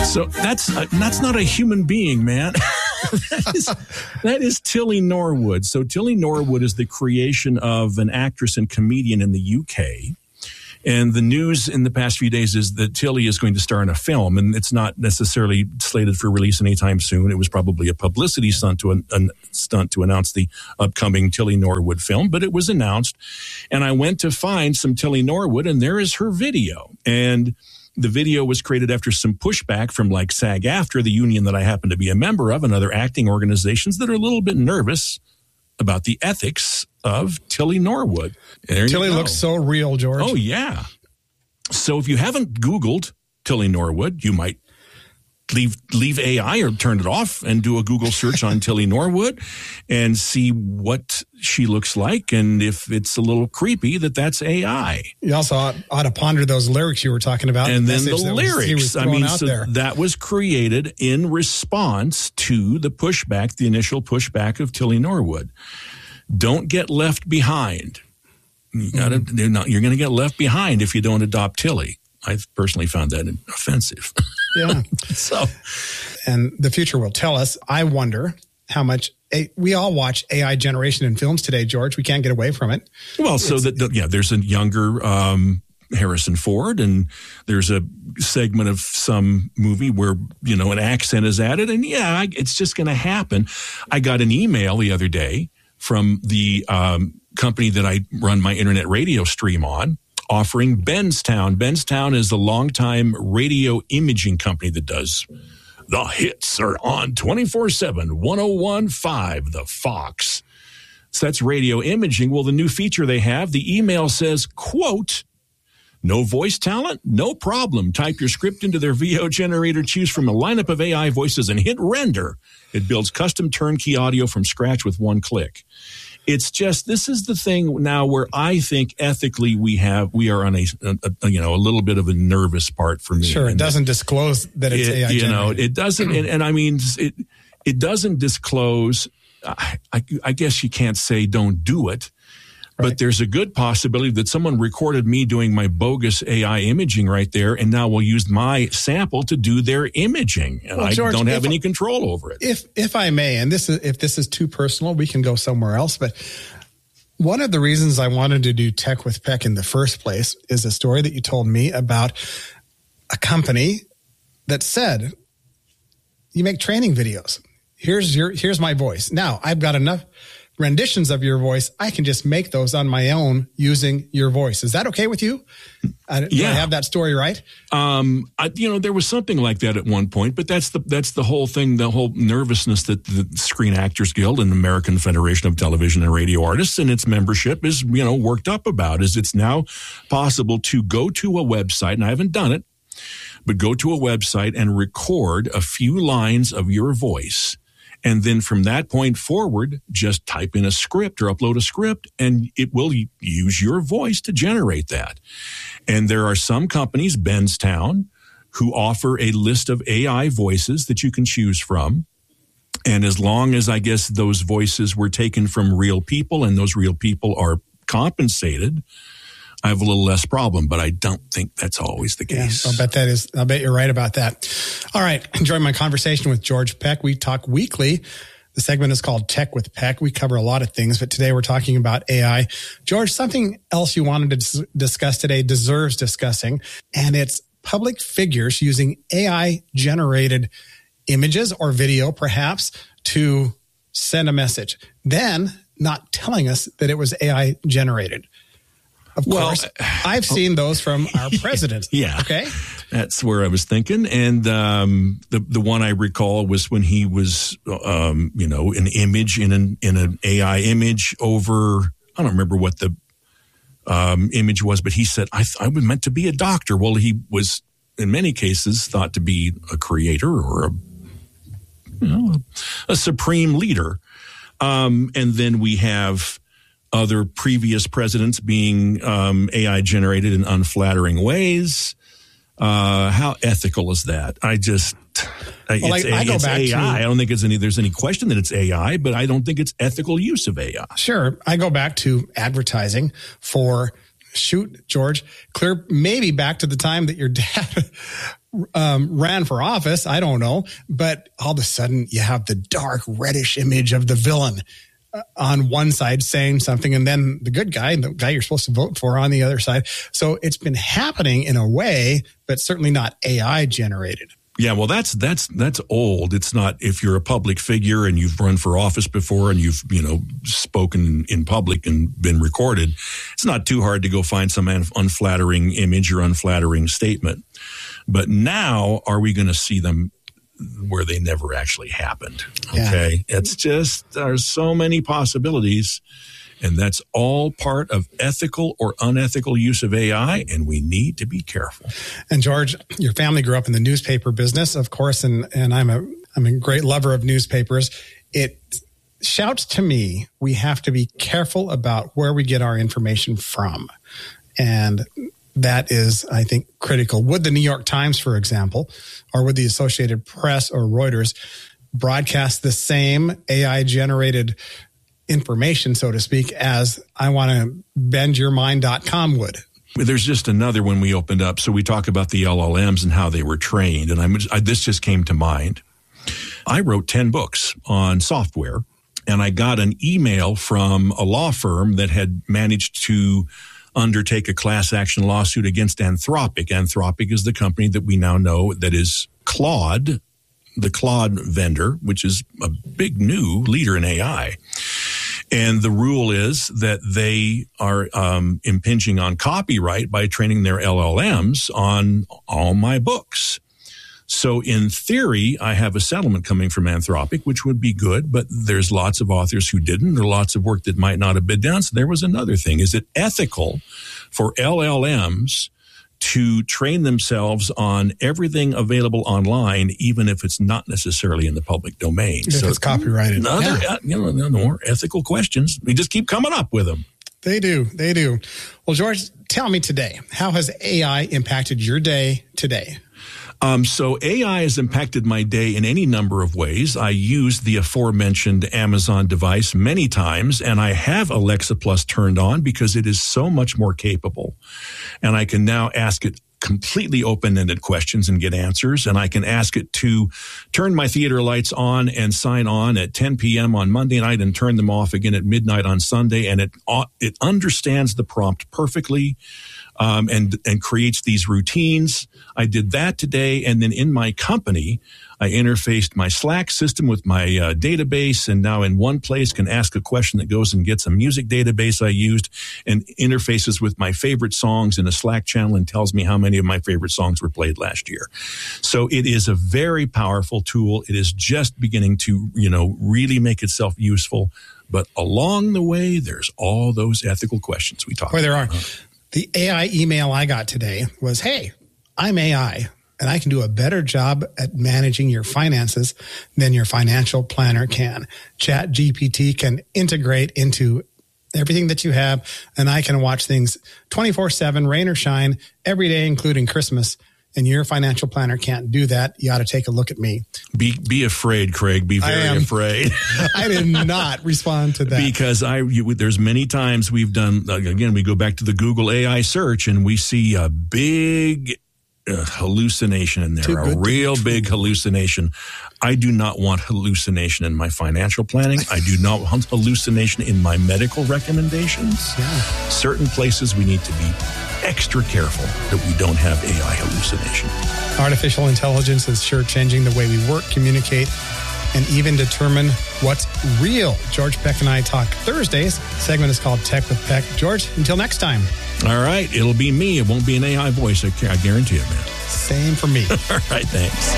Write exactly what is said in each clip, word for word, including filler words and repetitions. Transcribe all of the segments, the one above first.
So that's uh, that's not a human being, man. that, is, that is Tilly Norwood. So Tilly Norwood is the creation of an actress and comedian in the U K. And the news in the past few days is that Tilly is going to star in a film, and it's not necessarily slated for release anytime soon. It was probably a publicity stunt to an, an stunt to announce the upcoming Tilly Norwood film, but it was announced. And I went to find some Tilly Norwood, and there is her video. And the video was created after some pushback from like SAG-AFTRA, the union that I happen to be a member of, and other acting organizations that are a little bit nervous about the ethics of Tilly Norwood. There Tilly looks so real, George. Oh, yeah. So if you haven't Googled Tilly Norwood, you might leave leave A I or turn it off and do a Google search on Tilly Norwood and see what she looks like. And if it's a little creepy, that that's A I. You also ought, ought to ponder those lyrics you were talking about. And then the lyrics. Was, I mean, so there. that was created in response to the pushback, the initial pushback of Tilly Norwood. Don't get left behind. You gotta, mm-hmm. not, you're going to get left behind if you don't adopt Tilly. I've personally found that offensive. Yeah. so, and the future will tell us. I wonder how much a, we all watch A I generation in films today, George. We can't get away from it. Well, so it's, that the, yeah, there's a younger um, Harrison Ford, and there's a segment of some movie where you know an accent is added, and yeah, it's just going to happen. I got an email the other day from the um, company that I run my internet radio stream on, offering Benstown. Benstown is the longtime radio imaging company that does the hits are on twenty-four seven, one oh one point five, the Fox. So that's radio imaging. Well, the new feature they have, the email says, quote, no voice talent? No problem. Type your script into their V O generator, choose from a lineup of A I voices, and hit render. It builds custom turnkey audio from scratch with one click. It's just, this is the thing now where I think ethically we have, we are on a, a, a you know, a little bit of a nervous part for me. Sure, it doesn't disclose that it's it, A I You generated. know, it doesn't, and, and I mean, it it doesn't disclose, I, I, I guess you can't say don't do it, right. But there's a good possibility that someone recorded me doing my bogus A I imaging right there, and now will use my sample to do their imaging, and well, I George, don't have any I, control over it. If if I may, and this is if this is too personal, we can go somewhere else. But one of the reasons I wanted to do Tech with Peck in the first place is a story that you told me about a company that said, "You make training videos. Here's your here's my voice. Now I've got enough renditions of your voice. I can just make those on my own using your voice." Is that okay with you? I, do yeah. I have that story right? Um, I, you know, there was something like that at one point, but that's the that's the whole thing, the whole nervousness that the Screen Actors Guild and the American Federation of Television and Radio Artists and its membership is, you know, worked up about. Is it's now possible to go to a website, and I haven't done it, but go to a website and record a few lines of your voice. And then from that point forward, just type in a script or upload a script, and it will use your voice to generate that. And there are some companies, Benstown, who offer a list of A I voices that you can choose from. And as long as, I guess, those voices were taken from real people and those real people are compensated, I have a little less problem, but I don't think that's always the case. Yeah, I'll bet that is. I'll bet you're right about that. All right. Enjoy my conversation with George Peck. We talk weekly. The segment is called Tech with Peck. We cover a lot of things, but today we're talking about A I. George, something else you wanted to dis- discuss today deserves discussing, and it's public figures using A I generated images or video, perhaps, to send a message, then not telling us that it was A I generated. Of well, course, I've seen those from our president. Yeah. Okay. That's where I was thinking. And um, the the one I recall was when he was, um, you know, an image in an in an A I image over, I don't remember what the um, image was, but he said, I, th- I was meant to be a doctor. Well, he was, in many cases, thought to be a creator or a, you know, a, a supreme leader. Um, and then we have other previous presidents being um, A I generated in unflattering ways. Uh, how ethical is that? I just, well, it's, I, I go it's back A I. to, I don't think it's any, there's any question that it's A I, but I don't think it's ethical use of A I. Sure. I go back to advertising for, shoot, George, clear, maybe back to the time that your dad um, ran for office. I don't know. But all of a sudden you have the dark reddish image of the villain on one side saying something, and then the good guy, the guy you're supposed to vote for, on the other side. So it's been happening in a way, but certainly not A I generated. Yeah, well, that's that's that's old. It's not, if you're a public figure and you've run for office before and you've, you know, spoken in public and been recorded, it's not too hard to go find some unflattering image or unflattering statement. But now, are we going to see them where they never actually happened? Okay. Yeah. It's just, there's so many possibilities, and that's all part of ethical or unethical use of A I, and we need to be careful. And George, your family grew up in the newspaper business, of course, and, and I'm a, I'm a great lover of newspapers. It shouts to me, we have to be careful about where we get our information from. And that is, I think, critical. Would the New York Times, for example, or would the Associated Press or Reuters broadcast the same A I-generated information, so to speak, as I want to bend your mind dot com would? There's just another one we opened up. So we talk about the L L Ms and how they were trained. And I'm, I, this just came to mind. I wrote ten books on software, and I got an email from a law firm that had managed to undertake a class action lawsuit against Anthropic. Anthropic is the company that we now know that is Claude, the Claude vendor, which is a big new leader in A I. And the rule is that they are um, impinging on copyright by training their L L Ms on all my books. So in theory, I have a settlement coming from Anthropic, which would be good, but there's lots of authors who didn't. There are lots of work that might not have been done. So there was another thing. Is it ethical for L L Ms to train themselves on everything available online, even if it's not necessarily in the public domain? If so it's copyrighted. Another, yeah. you know, more ethical questions. We just keep coming up with them. They do. They do. Well, George, tell me today, how has A I impacted your day today? Um, so A I has impacted my day in any number of ways. I use the aforementioned Amazon device many times, and I have Alexa Plus turned on because it is so much more capable. And I can now ask it completely open-ended questions and get answers. And I can ask it to turn my theater lights on and sign on at ten p.m. on Monday night and turn them off again at midnight on Sunday. And it it understands the prompt perfectly. Um, and, and creates these routines. I did that today. And then in my company, I interfaced my Slack system with my uh, database, and now in one place can ask a question that goes and gets a music database I used and interfaces with my favorite songs in a Slack channel and tells me how many of my favorite songs were played last year. So it is a very powerful tool. It is just beginning to, you know, really make itself useful. But along the way, there's all those ethical questions we talked about. Well, there are. The A I email I got today was, hey, I'm A I, and I can do a better job at managing your finances than your financial planner can. Chat G P T can integrate into everything that you have, and I can watch things twenty-four seven, rain or shine, every day, including Christmas. And your financial planner can't do that. You ought to take a look at me. Be be afraid, Craig. Be very afraid. I did not respond to that. Because I, you, there's many times we've done, again, we go back to the Google A I search and we see a big uh, hallucination in there, a real big hallucination. I do not want hallucination in my financial planning. I do not want hallucination in my medical recommendations. Yeah. Certain places we need to be extra careful that we don't have A I hallucination. Artificial intelligence is sure changing the way we work, communicate, and even determine what's real. George Peck and I talk Thursdays. The segment is called Tech with Peck. George, until next time. All right. It'll be me. It won't be an A I voice. I guarantee it, man. Same for me. All right. Thanks.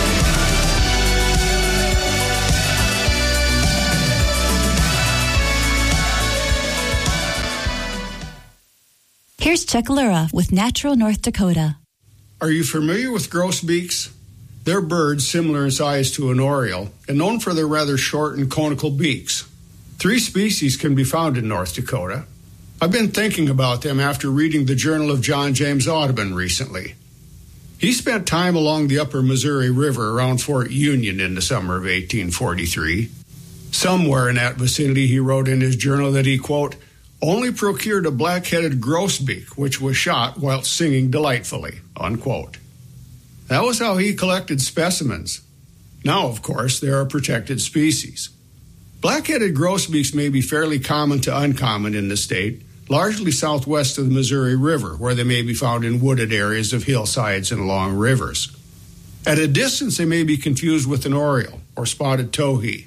Here's Chuck Lura with Natural North Dakota. Are you familiar with grosbeaks? They're birds similar in size to an oriole and known for their rather short and conical beaks. Three species can be found in North Dakota. I've been thinking about them after reading the Journal of John James Audubon recently. He spent time along the upper Missouri River around Fort Union in the summer of eighteen forty-three. Somewhere in that vicinity, he wrote in his journal that he, quote, only procured a black-headed grosbeak, which was shot while singing delightfully, unquote. That was how he collected specimens. Now, of course, they are protected species. Black-headed grosbeaks may be fairly common to uncommon in the state, largely southwest of the Missouri River, where they may be found in wooded areas of hillsides and along rivers. At a distance, they may be confused with an oriole or spotted towhee.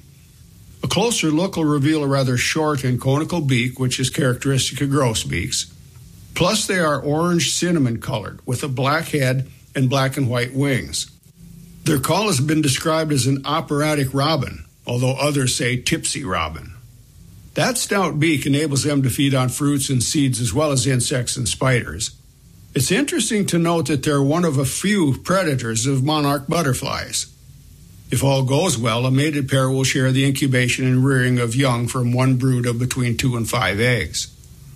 A closer look will reveal a rather short and conical beak, which is characteristic of grosbeaks. Plus, they are orange cinnamon colored with a black head and black and white wings. Their call has been described as an operatic robin, although others say tipsy robin. That stout beak enables them to feed on fruits and seeds as well as insects and spiders. It's interesting to note that they're one of a few predators of monarch butterflies. If all goes well, a mated pair will share the incubation and rearing of young from one brood of between two and five eggs.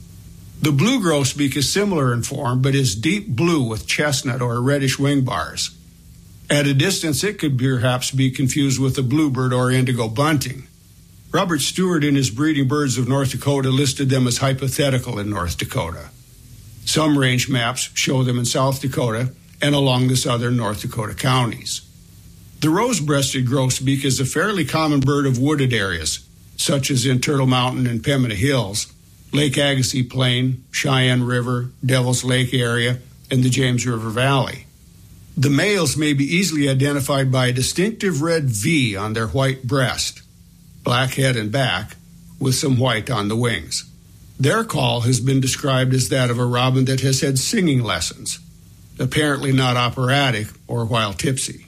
The blue grosbeak is similar in form, but is deep blue with chestnut or reddish wing bars. At a distance, it could perhaps be confused with the bluebird or indigo bunting. Robert Stewart, in his Breeding Birds of North Dakota, listed them as hypothetical in North Dakota. Some range maps show them in South Dakota and along the southern North Dakota counties. The rose-breasted grosbeak is a fairly common bird of wooded areas, such as in Turtle Mountain and Pembina Hills, Lake Agassiz Plain, Cheyenne River, Devil's Lake area, and the James River Valley. The males may be easily identified by a distinctive red V on their white breast, black head and back, with some white on the wings. Their call has been described as that of a robin that has had singing lessons, apparently not operatic or while tipsy.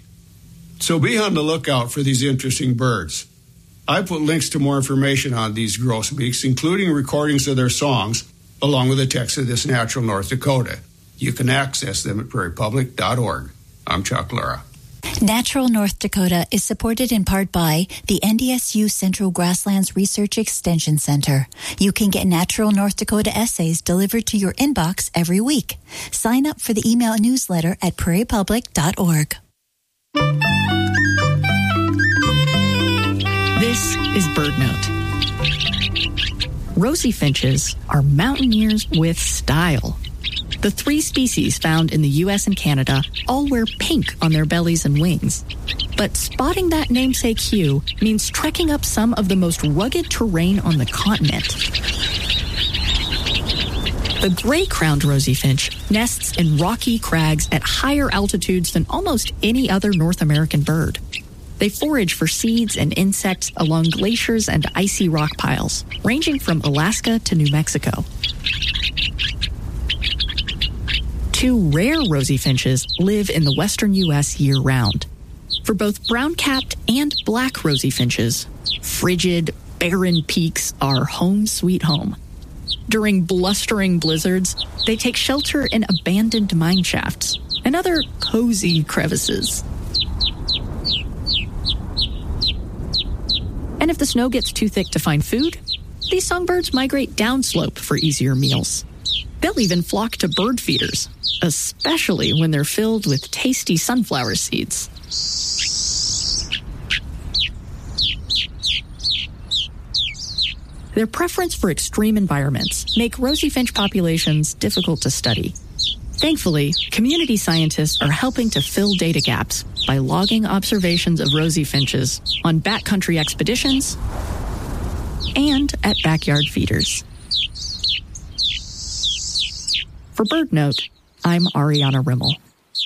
So be on the lookout for these interesting birds. I put links to more information on these grosbeaks, including recordings of their songs, along with a text of this Natural North Dakota. You can access them at prairie public dot org. I'm Chuck Lura. Natural North Dakota is supported in part by the N D S U Central Grasslands Research Extension Center. You can get Natural North Dakota essays delivered to your inbox every week. Sign up for the email newsletter at prairie public dot org. This is BirdNote. Rosy finches are mountaineers with style. The three species found in the U S and Canada all wear pink on their bellies and wings. But spotting that namesake hue means trekking up some of the most rugged terrain on the continent. The gray-crowned rosy finch nests in rocky crags at higher altitudes than almost any other North American bird. They forage for seeds and insects along glaciers and icy rock piles, ranging from Alaska to New Mexico. Two rare rosy finches live in the western U S year-round. For both brown-capped and black rosy finches, frigid, barren peaks are home sweet home. During blustering blizzards, they take shelter in abandoned mine shafts and other cozy crevices. And if the snow gets too thick to find food, these songbirds migrate downslope for easier meals. They'll even flock to bird feeders, especially when they're filled with tasty sunflower seeds. Their preference for extreme environments make rosy finch populations difficult to study. Thankfully, community scientists are helping to fill data gaps by logging observations of rosy finches on backcountry expeditions and at backyard feeders. For BirdNote, I'm Ariana Rimmel.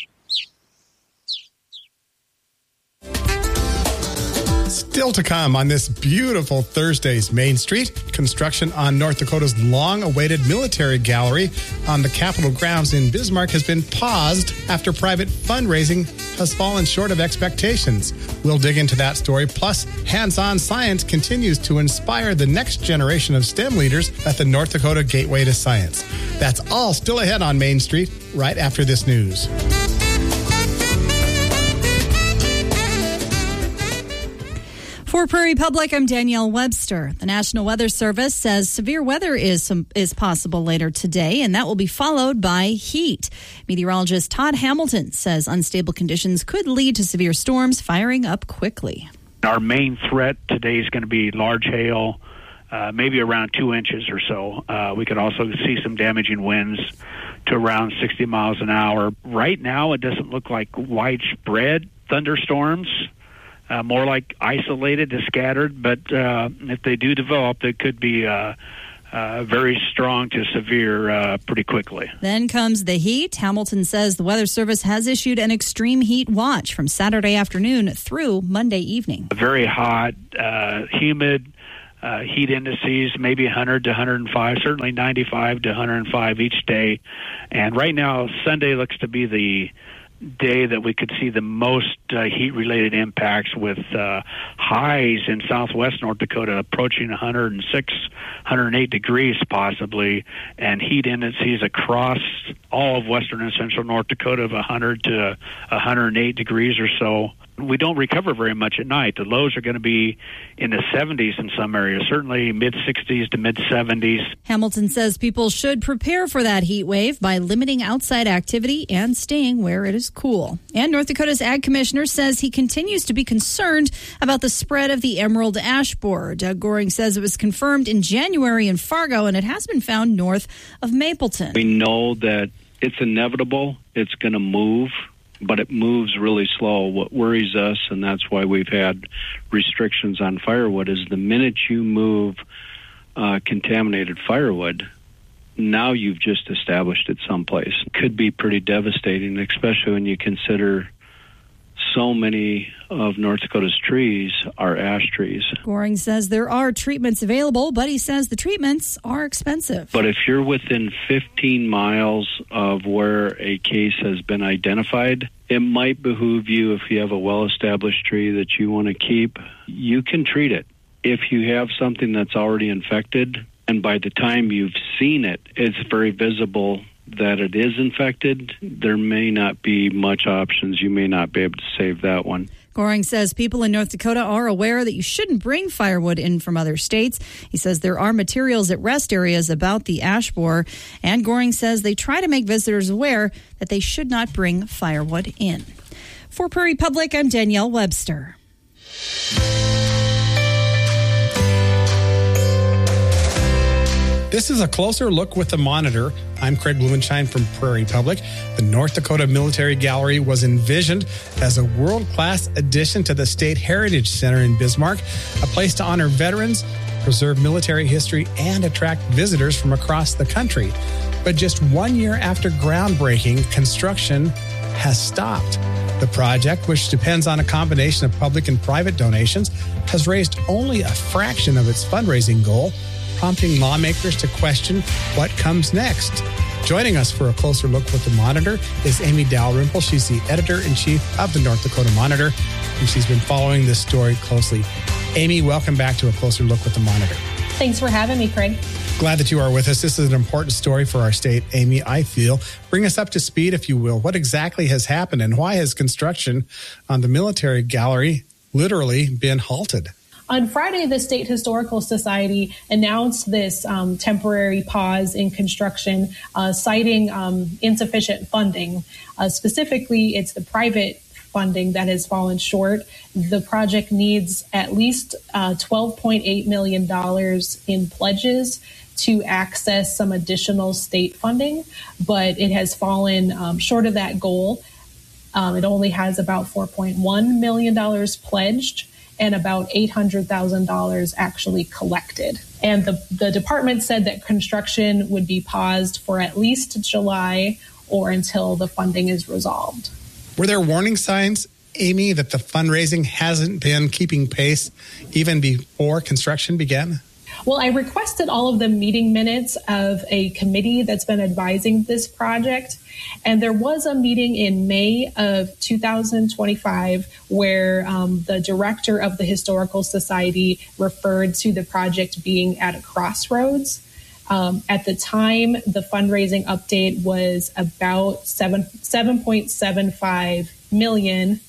Still to come on this beautiful Thursday's Main Street, construction on North Dakota's long-awaited military gallery on the Capitol grounds in Bismarck has been paused after private fundraising has fallen short of expectations. We'll dig into that story. Plus, hands-on science continues to inspire the next generation of STEM leaders at the North Dakota Gateway to Science. That's all still ahead on Main Street right after this news. For Prairie Public, I'm Danielle Webster. The National Weather Service says severe weather is some, is possible later today, and that will be followed by heat. Meteorologist Todd Hamilton says unstable conditions could lead to severe storms firing up quickly. Our main threat today is going to be large hail uh, maybe around two inches or so. Uh, we could also see some damaging winds to around sixty miles an hour. Right now, it doesn't look like widespread thunderstorms, uh, more like isolated to scattered, but uh, if they do develop, they could be uh, uh, very strong to severe uh, pretty quickly. Then comes the heat. Hamilton says the Weather Service has issued an extreme heat watch from Saturday afternoon through Monday evening. Very hot, uh, humid, Uh, heat indices, maybe one hundred to one hundred five, certainly ninety-five to one hundred five each day. And right now, Sunday looks to be the day that we could see the most uh, heat-related impacts, with uh, highs in southwest North Dakota approaching one hundred six, one hundred eight degrees possibly, and heat indices across all of western and central North Dakota of one hundred to one hundred eight degrees or so. We don't recover very much at night. The lows are going to be in the seventies in some areas, certainly mid-sixties to mid-seventies. Hamilton says people should prepare for that heat wave by limiting outside activity and staying where it is cool. And North Dakota's Ag Commissioner says he continues to be concerned about the spread of the emerald ash borer. Doug Goring says it was confirmed in January in Fargo, and it has been found north of Mapleton. We know that it's inevitable. It's going to move, but it moves really slow. What worries us, and that's why we've had restrictions on firewood, is the minute you move uh, contaminated firewood, now you've just established it someplace. It could be pretty devastating, especially when you consider so many of North Dakota's trees are ash trees. Goring says there are treatments available, but he says the treatments are expensive. But if you're within fifteen miles of where a case has been identified, it might behoove you, if you have a well-established tree that you want to keep, you can treat it. If you have something that's already infected, and by the time you've seen it, it's very visible that it is infected, there may not be much options. You may not be able to save that one. Goring says people in North Dakota are aware that you shouldn't bring firewood in from other states. He says there are materials at rest areas about the ash borer, and Goring says they try to make visitors aware that they should not bring firewood in. For Prairie Public, I'm Danielle Webster. This is a closer look with the Monitor. I'm Craig Blumenschein from Prairie Public. The North Dakota Military Gallery was envisioned as a world-class addition to the State Heritage Center in Bismarck, a place to honor veterans, preserve military history, and attract visitors from across the country. But just one year after groundbreaking, construction has stopped. The project, which depends on a combination of public and private donations, has raised only a fraction of its fundraising goal, prompting lawmakers to question what comes next. Joining us for a closer look with the Monitor is Amy Dalrymple. She's the editor-in-chief of the North Dakota Monitor, and she's been following this story closely. Amy, welcome back to a closer look with the Monitor. Thanks for having me, Craig. Glad that you are with us. This is an important story for our state, Amy, I feel. Bring us up to speed, if you will. What exactly has happened, and why has construction on the military gallery literally been halted? On Friday, the State Historical Society announced this um, temporary pause in construction, uh, citing um, insufficient funding. Uh, specifically, it's the private funding that has fallen short. The project needs at least uh, twelve point eight million dollars in pledges to access some additional state funding, but it has fallen um, short of that goal. Um, it only has about four point one million dollars pledged and about eight hundred thousand dollars actually collected. And the, the department said that construction would be paused for at least July or until the funding is resolved. Were there warning signs, Amy, that the fundraising hasn't been keeping pace even before construction began? Well, I requested all of the meeting minutes of a committee that's been advising this project. And there was a meeting in May of two thousand twenty-five where um, the director of the Historical Society referred to the project being at a crossroads. Um, at the time, the fundraising update was about seven, seven point seven five million.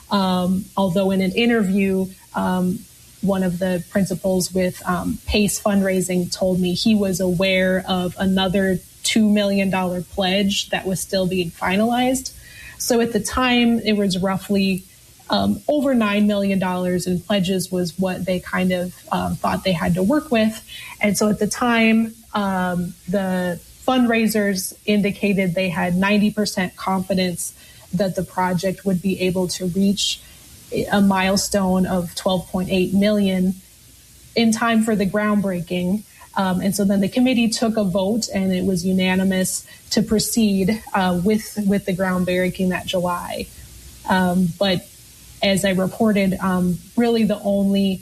Um, although in an interview, um, one of the principals with um, PACE Fundraising told me he was aware of another two million dollars pledge that was still being finalized. So at the time, it was roughly Um, over nine million dollars in pledges was what they kind of um, thought they had to work with. And so at the time, um, the fundraisers indicated they had ninety percent confidence that the project would be able to reach a milestone of twelve point eight million dollars in time for the groundbreaking. Um, and so then the committee took a vote, and it was unanimous to proceed uh, with with the groundbreaking that July. Um, but as I reported, um, really the only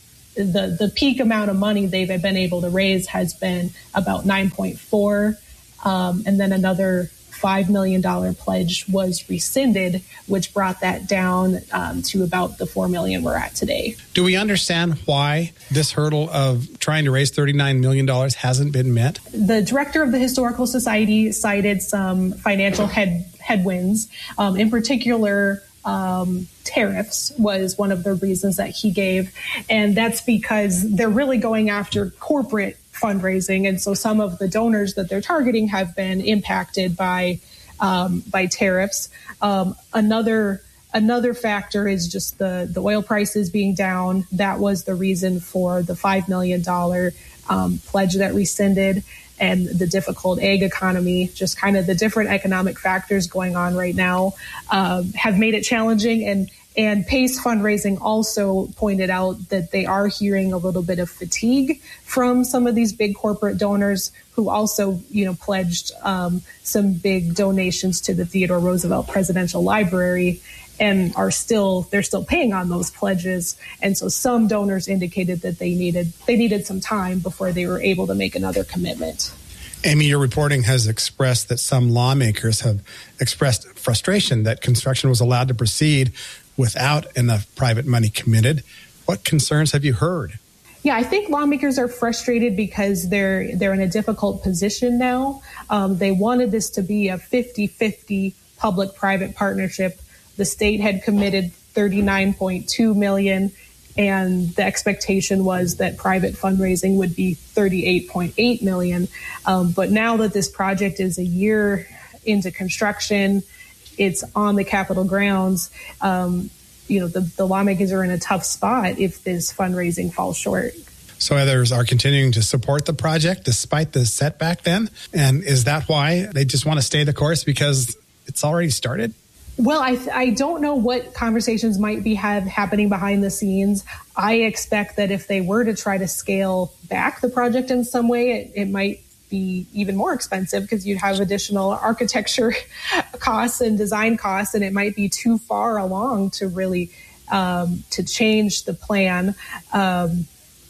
the the peak amount of money they've been able to raise has been about nine point four, um, and then another five million dollars pledge was rescinded, which brought that down um, to about the four million dollars we're at today. Do we understand why this hurdle of trying to raise thirty-nine million dollars hasn't been met? The director of the Historical Society cited some financial head headwinds, um, in particular. Um, tariffs was one of the reasons that he gave. And that's because they're really going after corporate fundraising. And so some of the donors that they're targeting have been impacted by um, by tariffs. Um, another another factor is just the, the oil prices being down. That was the reason for the five million dollars um, pledge that rescinded. And the difficult ag economy, just kind of the different economic factors going on right now, um, have made it challenging. And and PACE fundraising also pointed out that they are hearing a little bit of fatigue from some of these big corporate donors who also, you know, pledged um, some big donations to the Theodore Roosevelt Presidential Library, and are still they're still paying on those pledges. And so some donors indicated that they needed they needed some time before they were able to make another commitment. Amy, your reporting has expressed that some lawmakers have expressed frustration that construction was allowed to proceed without enough private money committed. What concerns have you heard? Yeah, I think lawmakers are frustrated because they're they're in a difficult position now. Um, they wanted this to be a fifty-fifty public-private partnership. The state had committed thirty-nine point two million dollars, and the expectation was that private fundraising would be thirty-eight point eight million dollars. Um, but now that this project is a year into construction, it's on the Capitol grounds, um, you know, the, the lawmakers are in a tough spot if this fundraising falls short. So others are continuing to support the project despite the setback then? And is that why they just want to stay the course because it's already started? Well, I, I don't know what conversations might be have happening behind the scenes. I expect that if they were to try to scale back the project in some way, it, it might be even more expensive because you'd have additional architecture costs and design costs, and it might be too far along to really um, to change the plan. Um,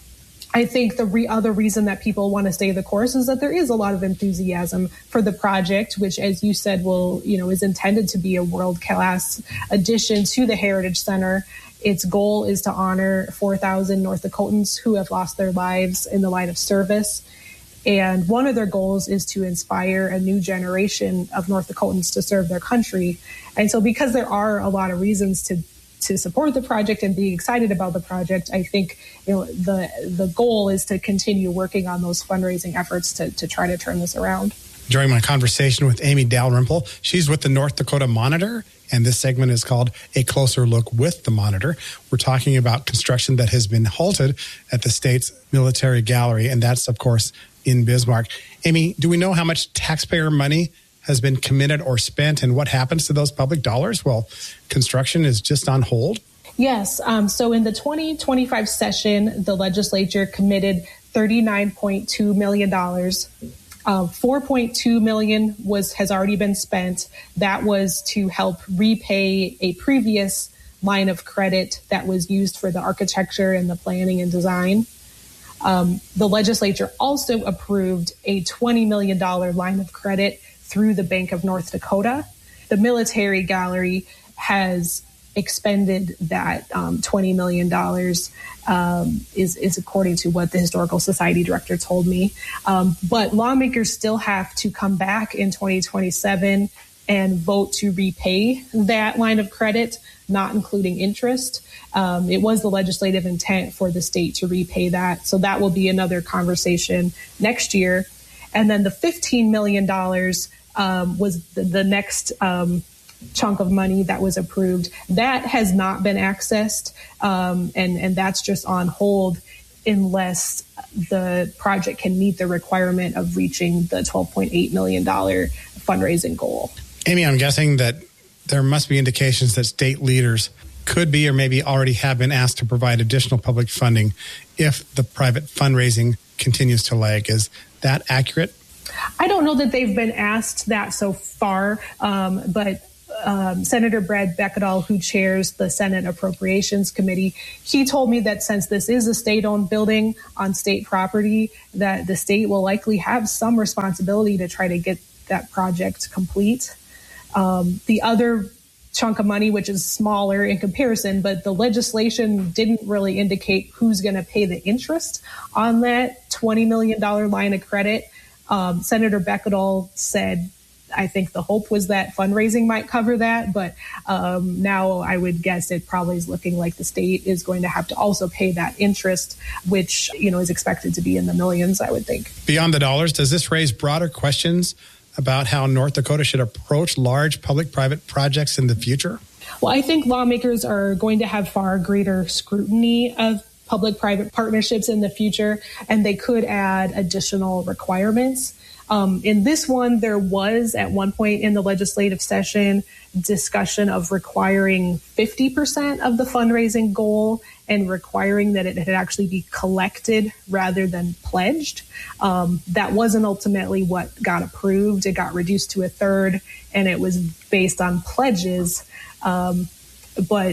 I think the re- other reason that people want to stay the course is that there is a lot of enthusiasm for the project, which, as you said, will, you know, is intended to be a world-class addition to the Heritage Center. Its goal is to honor four thousand North Dakotans who have lost their lives in the line of service. And one of their goals is to inspire a new generation of North Dakotans to serve their country. And so because there are a lot of reasons to to support the project and be excited about the project, I think, you know, the the goal is to continue working on those fundraising efforts to, to try to turn this around. During my conversation with Amy Dalrymple, she's with the North Dakota Monitor, and this segment is called A Closer Look with the Monitor. We're talking about construction that has been halted at the state's military gallery, and that's, of course, in Bismarck. Amy, do we know how much taxpayer money has been committed or spent, and what happens to those public dollars? Well, construction is just on hold. Yes. Um, so in the twenty twenty-five session, the legislature committed thirty-nine point two million dollars. Uh, four point two million dollars was has already been spent. That was to help repay a previous line of credit that was used for the architecture and the planning and design. Um, the legislature also approved a twenty million dollars line of credit through the Bank of North Dakota. The military gallery has expended that um, twenty million dollars, um, is, is according to what the Historical Society director told me. Um, but lawmakers still have to come back in twenty twenty-seven and vote to repay that line of credit, not including interest. Um, it was the legislative intent for the state to repay that. So that will be another conversation next year. And then the fifteen million dollars um, was the, the next um, chunk of money that was approved. That has not been accessed, um, and, and that's just on hold unless the project can meet the requirement of reaching the twelve point eight million dollars fundraising goal. Amy, I'm guessing that there must be indications that state leaders could be or maybe already have been asked to provide additional public funding if the private fundraising continues to lag. Is that accurate? I don't know that they've been asked that so far, um, but um, Senator Brad Beckedahl, who chairs the Senate Appropriations Committee, he told me that since this is a state-owned building on state property, that the state will likely have some responsibility to try to get that project complete. Um, the other chunk of money, which is smaller in comparison, but the legislation didn't really indicate who's going to pay the interest on that twenty million dollars line of credit. Um, Senator Beckedahl said, I think the hope was that fundraising might cover that, but um, now I would guess it probably is looking like the state is going to have to also pay that interest, which, you know, is expected to be in the millions, I would think. Beyond the dollars, does this raise broader questions about how North Dakota should approach large public-private projects in the future? Well, I think lawmakers are going to have far greater scrutiny of public-private partnerships in the future, and they could add additional requirements. Um, in this one, there was at one point in the legislative session discussion of requiring fifty percent of the fundraising goal and requiring that it had actually be collected rather than pledged. Um, that wasn't ultimately what got approved. It got reduced to a third, and it was based on pledges. Um, but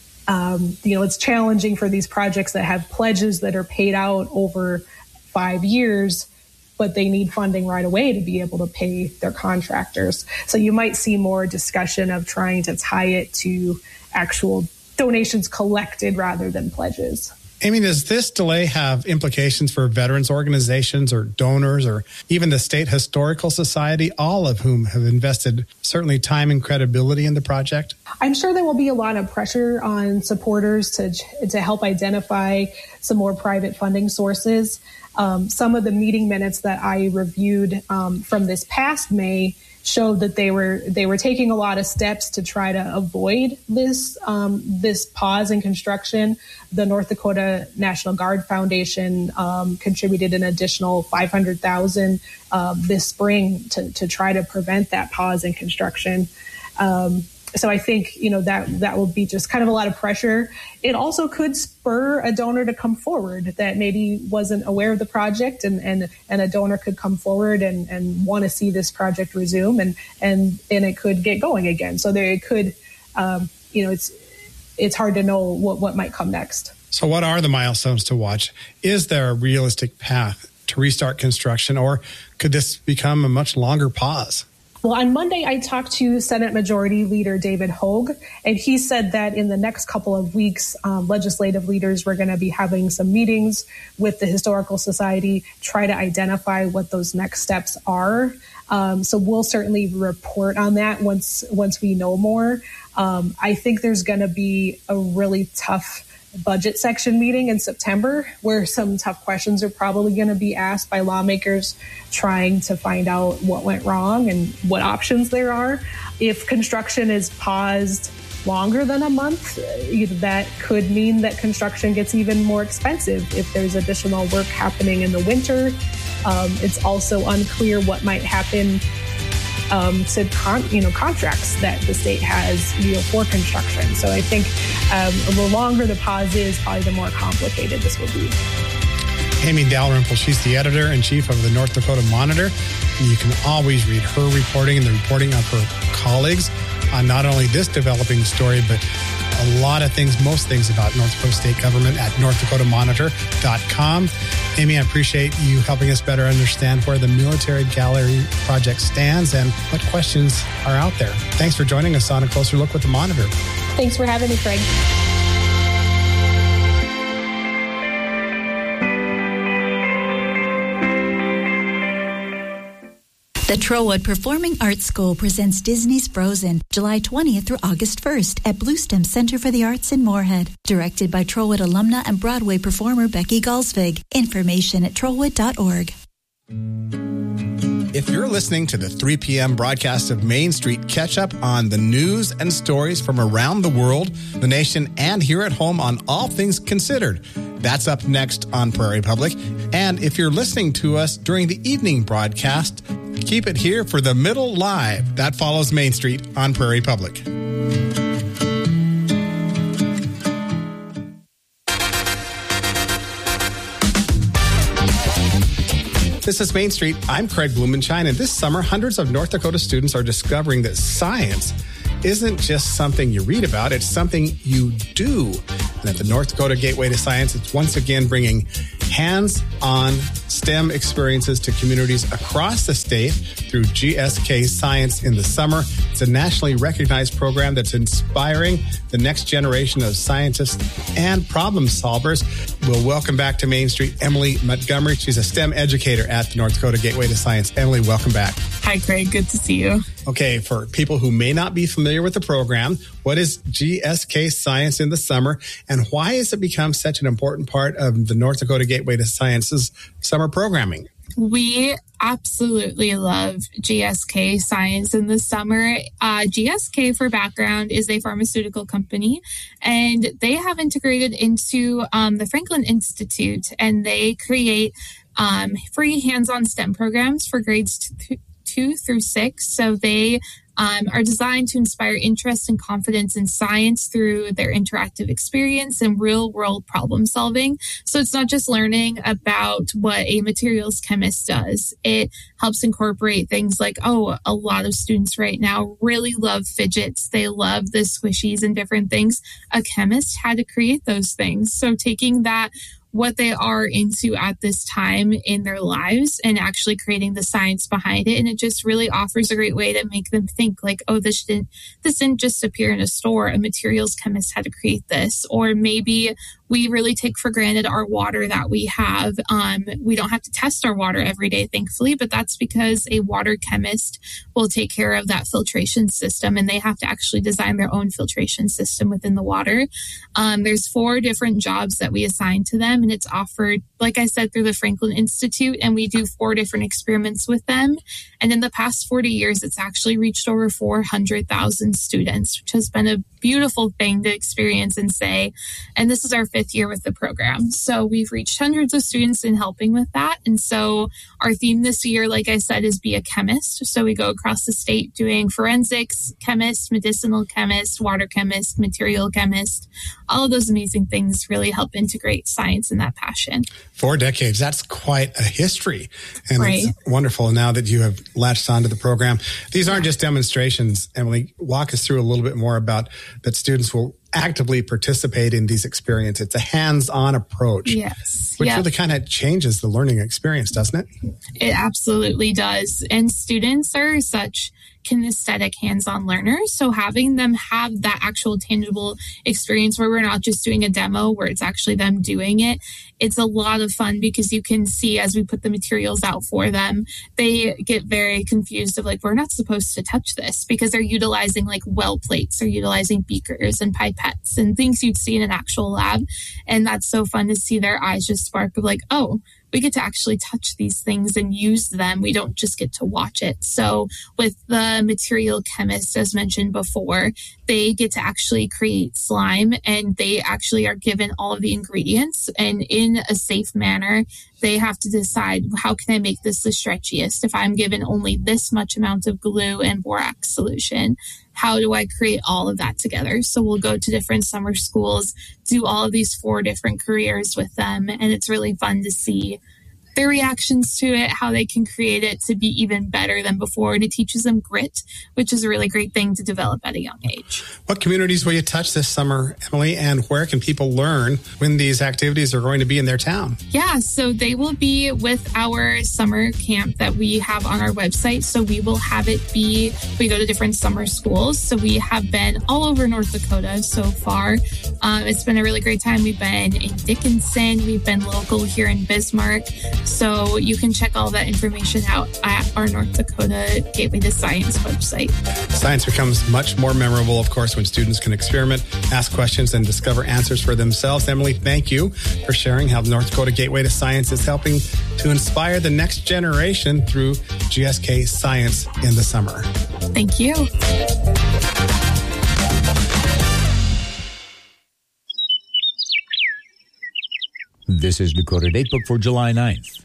Um, you know, it's challenging for these projects that have pledges that are paid out over five years, but they need funding right away to be able to pay their contractors. So you might see more discussion of trying to tie it to actual donations collected rather than pledges. Amy, does this delay have implications for veterans organizations or donors or even the State Historical Society, all of whom have invested certainly time and credibility in the project? I'm sure there will be a lot of pressure on supporters to to help identify some more private funding sources. Um, some of the meeting minutes that I reviewed um, from this past May showed that they were they were taking a lot of steps to try to avoid this um, this pause in construction. The North Dakota National Guard Foundation um, contributed an additional five hundred thousand dollars uh, this spring to to try to prevent that pause in construction. Um, So I think, you know, that that will be just kind of a lot of pressure. It also could spur a donor to come forward that maybe wasn't aware of the project, and, and, and a donor could come forward and, and want to see this project resume, and, and, and it could get going again. So there it could, um, you know, it's it's hard to know what, what might come next. So what are the milestones to watch? Is there a realistic path to restart construction, or could this become a much longer pause? Well, on Monday, I talked to Senate Majority Leader David Hogue, and he said that in the next couple of weeks, um, legislative leaders were going to be having some meetings with the Historical Society, try to identify what those next steps are. Um, so we'll certainly report on that once once we know more. Um, I think there's going to be a really tough budget section meeting in September, where some tough questions are probably going to be asked by lawmakers trying to find out what went wrong and what options there are. If construction is paused longer than a month, that could mean that construction gets even more expensive if there's additional work happening in the winter. Um, it's also unclear what might happen Um, to con- you know contracts that the state has, you know, for construction. So I think um, the longer the pause is, probably the more complicated this will be. Amy Dalrymple, she's the editor-in-chief of the North Dakota Monitor. You can always read her reporting and the reporting of her colleagues on not only this developing story, but a lot of things, most things about North Dakota state government at north dakota monitor dot com. Amy, I appreciate you helping us better understand where the Military Gallery project stands and what questions are out there. Thanks for joining us on A Closer Look with the Monitor. Thanks for having me, Craig. The Trollwood Performing Arts School presents Disney's Frozen, July twentieth through August first at Bluestem Center for the Arts in Moorhead. Directed by Trollwood alumna and Broadway performer Becky Galsvig. Information at trollwood dot org. If you're listening to the three p.m. broadcast of Main Street, catch up on the news and stories from around the world, the nation, and here at home on All Things Considered. That's up next on Prairie Public. And if you're listening to us during the evening broadcast, keep it here for the Middle Live. That follows Main Street on Prairie Public. This is Main Street. I'm Craig Blumenshine, and this summer, hundreds of North Dakota students are discovering that science isn't just something you read about, it's something you do. And at the North Dakota Gateway to Science, it's once again bringing hands-on STEM experiences to communities across the state through G S K Science in the Summer. It's a nationally recognized program that's inspiring the next generation of scientists and problem solvers. We'll welcome back to Main Street Emily Montgomery. She's a STEM educator at the North Dakota Gateway to Science. Emily, welcome back. Hi, Craig. Good to see you. Okay, for people who may not be familiar with the program, what is G S K Science in the Summer, and why has it become such an important part of the North Dakota Gateway to Science's summer programming? We absolutely love G S K Science in the Summer. Uh, G S K, for background, is a pharmaceutical company, and they have integrated into um, the Franklin Institute, and they create um, free hands-on STEM programs for grades two, two through six. So they um, are designed to inspire interest and confidence in science through their interactive experience and real-world problem solving. So it's not just learning about what a materials chemist does. It helps incorporate things like, oh, a lot of students right now really love fidgets. They love the squishies and different things. A chemist had to create those things. So taking that, what they are into at this time in their lives, and actually creating the science behind it. And it just really offers a great way to make them think like, oh, this didn't, this didn't just appear in a store. A materials chemist had to create this. Or maybe we really take for granted our water that we have. Um, we don't have to test our water every day, thankfully, but that's because a water chemist will take care of that filtration system, and they have to actually design their own filtration system within the water. Um, there's four different jobs that we assign to them, and it's offered, like I said, through the Franklin Institute, and we do four different experiments with them. And in the past forty years, it's actually reached over four hundred thousand students, which has been a beautiful thing to experience and say. And this is our fifth year with the program. So we've reached hundreds of students in helping with that. And so our theme this year, like I said, is be a chemist. So we go across the state doing forensics, chemist, medicinal chemist, water chemist, material chemist. All of those amazing things really help integrate science and that passion. Four decades. That's quite a history. And right. It's wonderful now that you have latched onto the program. These aren't just demonstrations. Emily, walk us through a little bit more about that students will actively participate in these experiences. It's a hands-on approach. Yes. Which yep. really kind of changes the learning experience, doesn't it? It absolutely does. And students are such kinesthetic hands-on learners. So having them have that actual tangible experience where we're not just doing a demo, where it's actually them doing it, it's a lot of fun because you can see as we put the materials out for them, they get very confused of like, we're not supposed to touch this, because they're utilizing like well plates, they're utilizing beakers and pipettes and things you'd see in an actual lab. And that's so fun to see their eyes just spark of like, oh, we get to actually touch these things and use them. We don't just get to watch it. So with the material chemist, as mentioned before, they get to actually create slime, and they actually are given all of the ingredients, and in a safe manner, they have to decide, how can I make this the stretchiest? If I'm given only this much amount of glue and borax solution, how do I create all of that together? So we'll go to different summer schools, do all of these four different careers with them. And it's really fun to see their reactions to it, how they can create it to be even better than before. And it teaches them grit, which is a really great thing to develop at a young age. What communities will you touch this summer, Emily, and where can people learn when these activities are going to be in their town? Yeah, so they will be with our summer camp that we have on our website. So we will have it be, we go to different summer schools. So we have been all over North Dakota so far. Um, it's been a really great time. We've been in Dickinson. We've been local here in Bismarck. So you can check all that information out at our North Dakota Gateway to Science website. Science becomes much more memorable, of course, when students can experiment, ask questions, and discover answers for themselves. Emily, thank you for sharing how North Dakota Gateway to Science is helping to inspire the next generation through G S K Science in the summer. Thank you. This is Dakota Datebook for July ninth.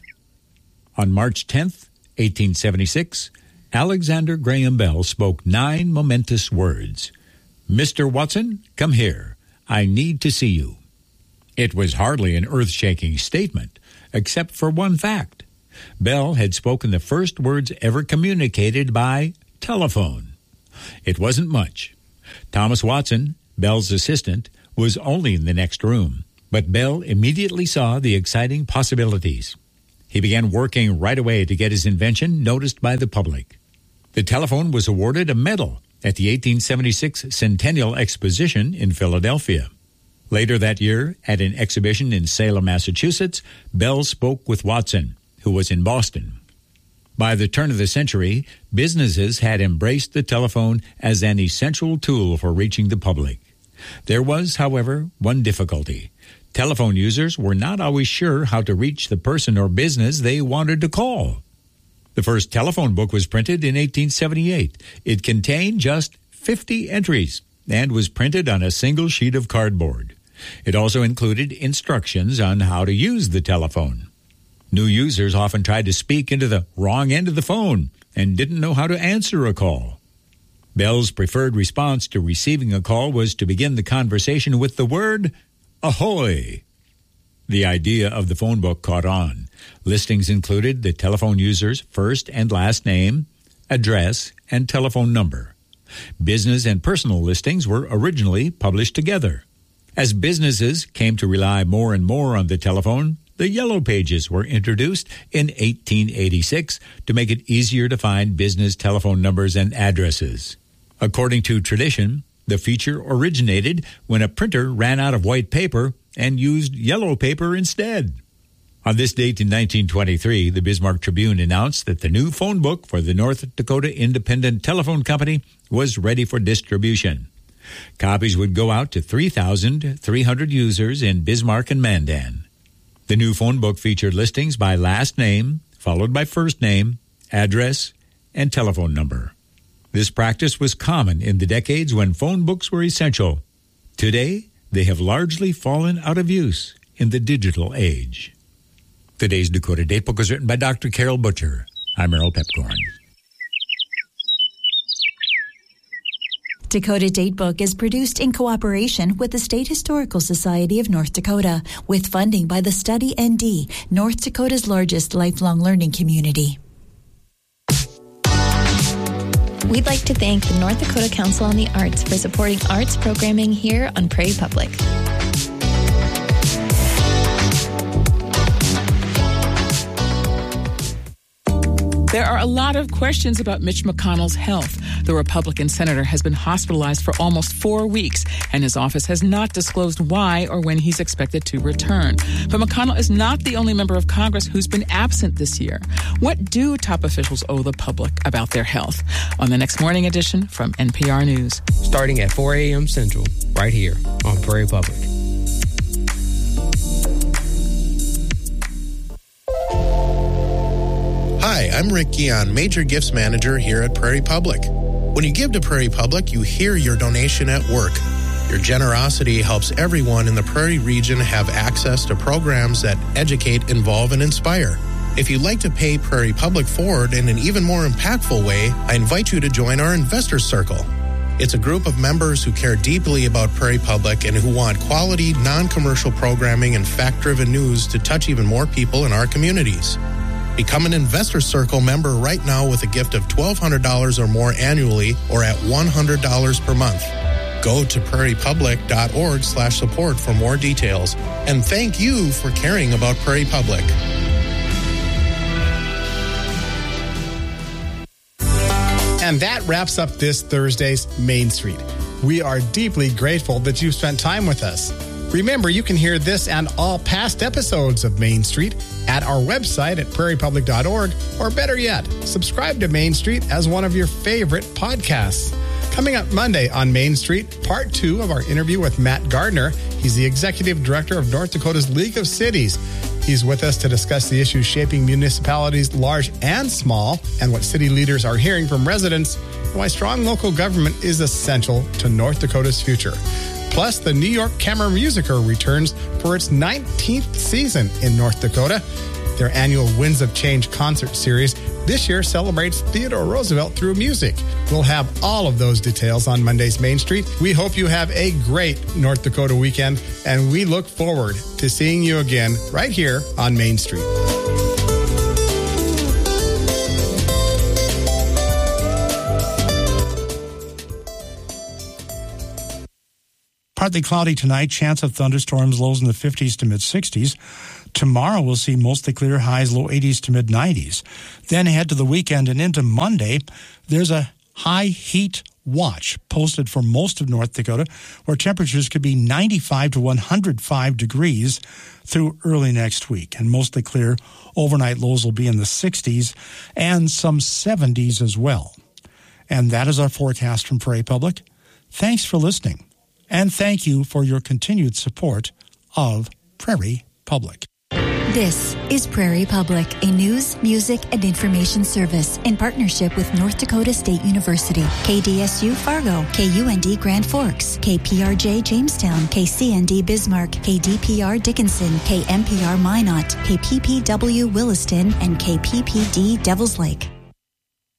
On March tenth, eighteen seventy-six, Alexander Graham Bell spoke nine momentous words. "Mister Watson, come here. I need to see you." It was hardly an earth-shaking statement, except for one fact. Bell had spoken the first words ever communicated by telephone. It wasn't much. Thomas Watson, Bell's assistant, was only in the next room, but Bell immediately saw the exciting possibilities. He began working right away to get his invention noticed by the public. The telephone was awarded a medal at the eighteen seventy-six Centennial Exposition in Philadelphia. Later that year, at an exhibition in Salem, Massachusetts, Bell spoke with Watson, who was in Boston. By the turn of the century, businesses had embraced the telephone as an essential tool for reaching the public. There was, however, one difficulty. Telephone users were not always sure how to reach the person or business they wanted to call. The first telephone book was printed in eighteen seventy-eight. It contained just fifty entries and was printed on a single sheet of cardboard. It also included instructions on how to use the telephone. New users often tried to speak into the wrong end of the phone and didn't know how to answer a call. Bell's preferred response to receiving a call was to begin the conversation with the word ahoy. The idea of the phone book caught on. Listings included the telephone user's first and last name, address, and telephone number. Business and personal listings were originally published together. As businesses came to rely more and more on the telephone, the Yellow Pages were introduced in eighteen eighty-six to make it easier to find business telephone numbers and addresses. According to tradition, the feature originated when a printer ran out of white paper and used yellow paper instead. On this date in nineteen twenty-three, the Bismarck Tribune announced that the new phone book for the North Dakota Independent Telephone Company was ready for distribution. Copies would go out to three thousand three hundred users in Bismarck and Mandan. The new phone book featured listings by last name, followed by first name, address, and telephone number. This practice was common in the decades when phone books were essential. Today, they have largely fallen out of use in the digital age. Today's Dakota Datebook was written by Doctor Carol Butcher. I'm Earl Pepcorn. Dakota Datebook is produced in cooperation with the State Historical Society of North Dakota, with funding by the Study N D, North Dakota's largest lifelong learning community. We'd like to thank the North Dakota Council on the Arts for supporting arts programming here on Prairie Public. There are a lot of questions about Mitch McConnell's health. The Republican senator has been hospitalized for almost four weeks, and his office has not disclosed why or when he's expected to return. But McConnell is not the only member of Congress who's been absent this year. What do top officials owe the public about their health? On the next morning edition from N P R News. Starting at four a.m. Central, right here on Prairie Public. Hi, I'm Rick Guion, Major Gifts Manager here at Prairie Public. When you give to Prairie Public, you hear your donation at work. Your generosity helps everyone in the Prairie region have access to programs that educate, involve, and inspire. If you'd like to pay Prairie Public forward in an even more impactful way, I invite you to join our Investor Circle. It's a group of members who care deeply about Prairie Public and who want quality, non-commercial programming and fact-driven news to touch even more people in our communities. Become an Investor Circle member right now with a gift of twelve hundred dollars or more annually or at one hundred dollars per month. Go to prairiepublic.org slash support for more details. And thank you for caring about Prairie Public. And that wraps up this Thursday's Main Street. We are deeply grateful that you've spent time with us. Remember, you can hear this and all past episodes of Main Street at our website at prairie public dot org, or better yet, subscribe to Main Street as one of your favorite podcasts. Coming up Monday on Main Street, part two of our interview with Matt Gardner. He's the executive director of North Dakota's League of Cities. He's with us to discuss the issues shaping municipalities large and small, and what city leaders are hearing from residents, and why strong local government is essential to North Dakota's future. Plus, the New York Kammermusiker returns for its nineteenth season in North Dakota. Their annual Winds of Change concert series this year celebrates Theodore Roosevelt through music. We'll have all of those details on Monday's Main Street. We hope you have a great North Dakota weekend, and we look forward to seeing you again right here on Main Street. Partly cloudy tonight, chance of thunderstorms, lows in the fifties to mid-sixties. Tomorrow we'll see mostly clear, highs, low eighties to mid-nineties. Then head to the weekend and into Monday, there's a high heat watch posted for most of North Dakota, where temperatures could be ninety-five to one hundred five degrees through early next week. And mostly clear, overnight lows will be in the sixties and some seventies as well. And that is our forecast from Prairie Public. Thanks for listening. And thank you for your continued support of Prairie Public. This is Prairie Public, a news, music, and information service in partnership with North Dakota State University, K D S U Fargo, K U N D Grand Forks, K P R J Jamestown, K C N D Bismarck, K D P R Dickinson, K M P R Minot, K P P W Williston, and K P P D Devils Lake.